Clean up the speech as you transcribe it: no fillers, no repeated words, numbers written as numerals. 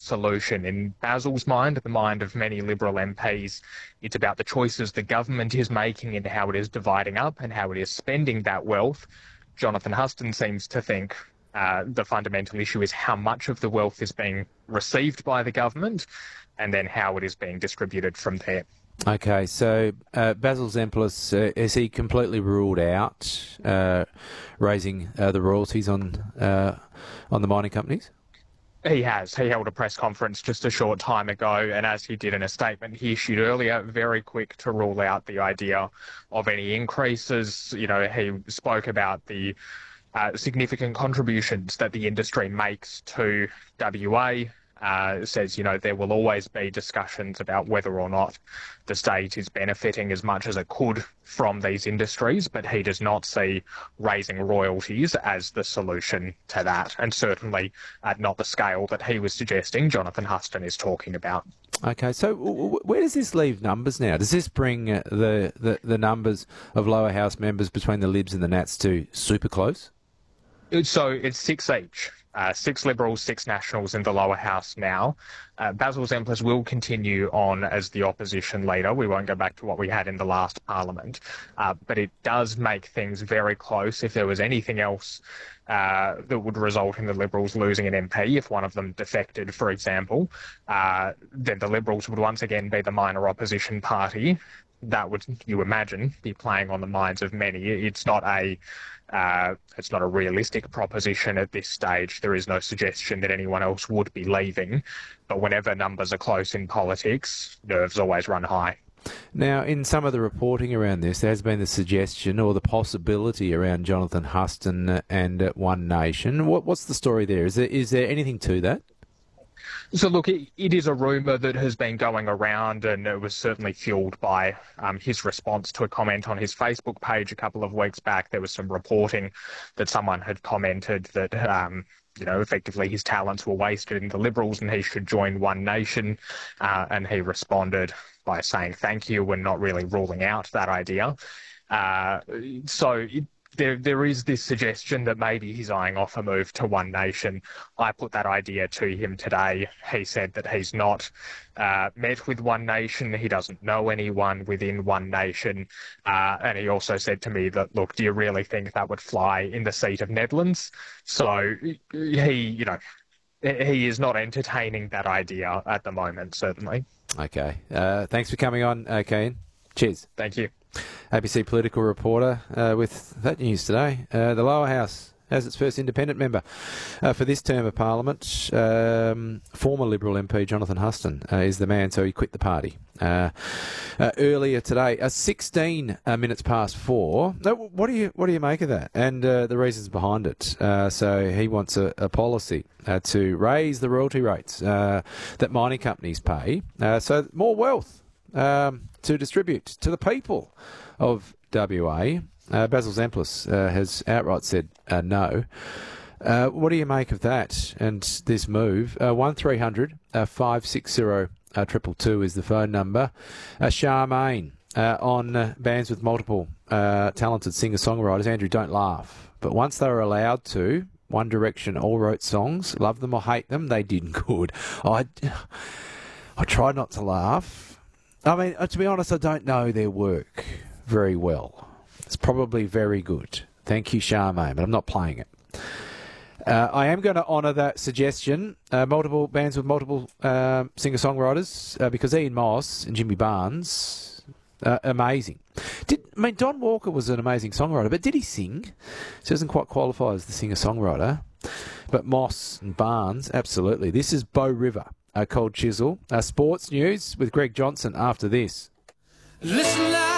solution. In Basil's mind, the mind of many Liberal MPs, it's about the choices the government is making and how it is dividing up and how it is spending that wealth. Jonathan Huston seems to think the fundamental issue is how much of the wealth is being received by the government and then how it is being distributed from there. Okay, so Basil Zempilas, has he completely ruled out raising the royalties on the mining companies? He has. He held a press conference just a short time ago, and as he did in a statement he issued earlier, very quick to rule out the idea of any increases. You know, he spoke about the significant contributions that the industry makes to WA. Says, you know, there will always be discussions about whether or not the state is benefiting as much as it could from these industries, but he does not see raising royalties as the solution to that, and certainly at not the scale that he was suggesting Jonathan Huston is talking about. Okay, so where does this leave numbers now? Does this bring the numbers of lower house members between the Libs and the Nats to super close? So it's 6 each. 6 Liberals, 6 Nationals in the lower house now. Basil Zempilas will continue on as the opposition leader. We won't go back to what we had in the last parliament. But it does make things very close. If there was anything else that would result in the Liberals losing an MP, if one of them defected, for example, then the Liberals would once again be the minor opposition party. That would, you imagine, be playing on the minds of many. It's not a realistic proposition at this stage. There is no suggestion that anyone else would be leaving. But whenever numbers are close in politics, nerves always run high. Now, in some of the reporting around this, there has been the suggestion or the possibility around Jonathan Huston and One Nation. What's the story there? Is there anything to that? So look, it is a rumour that has been going around, and it was certainly fuelled by his response to a comment on his Facebook page a couple of weeks back. There was some reporting that someone had commented that, effectively his talents were wasted in the Liberals and he should join One Nation, and he responded by saying thank you and not really ruling out that idea. There is this suggestion that maybe he's eyeing off a move to One Nation. I put that idea to him today. He said that he's not met with One Nation. He doesn't know anyone within One Nation. And he also said to me that, look, do you really think that would fly in the seat of Nedlands? So he is not entertaining that idea at the moment, certainly. Okay. Thanks for coming on, Cian. Cheers. Thank you. ABC political reporter with that news today. The lower house has its first independent member for this term of Parliament. Former Liberal MP Jonathan Huston is the man, so he quit the party earlier today. 16 minutes past 4. What do you make of that? And the reasons behind it. So he wants a policy to raise the royalty rates that mining companies pay, so more wealth to distribute to the people of WA. Basil Zempilas has outright said no. What do you make of that and this move? 1300 560 222 is the phone number. Charmaine on bands with multiple talented singer-songwriters. Andrew, don't laugh. But once they were allowed to, One Direction all wrote songs. Love them or hate them, they did good. I tried not to laugh. I mean, to be honest, I don't know their work very well. It's probably very good. Thank you, Charmaine, but I'm not playing it. I am going to honour that suggestion. Multiple bands with multiple singer-songwriters, because Ian Moss and Jimmy Barnes, amazing. Don Walker was an amazing songwriter, but did he sing? So he doesn't quite qualify as the singer-songwriter. But Moss and Barnes, absolutely. This is Bow River. Cold Chisel. Sports news with Greg Johnson after this. Listen loud.